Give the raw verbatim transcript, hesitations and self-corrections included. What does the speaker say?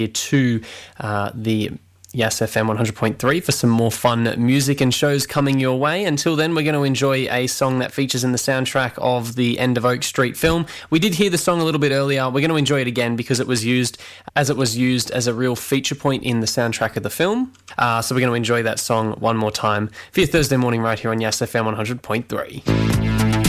to uh, the Yes F M one hundred point three for some more fun music and shows coming your way. Until then, we're going to enjoy a song that features in the soundtrack of the End of Oak Street film. We did hear the song a little bit earlier. We're going to enjoy it again because it was used as it was used as a real feature point in the soundtrack of the film. Uh, so we're going to enjoy that song one more time for your Thursday morning right here on Yes F M one hundred point three.